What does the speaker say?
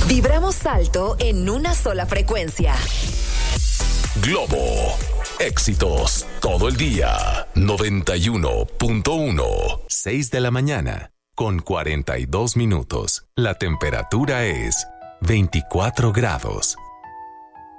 Vibramos alto en una sola frecuencia. Globo. Éxitos todo el día. 91.1. 6 de la mañana con 42 minutos. La temperatura es 24 grados.